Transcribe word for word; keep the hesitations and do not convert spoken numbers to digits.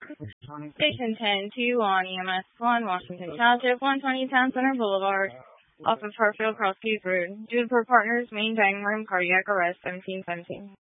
Station ten two on E M S one, Washington Township, one twenty Town Center Boulevard, off of Hartfield Cross Keys Road. Due to per partner's main dining room cardiac arrest, seventeen seventeen.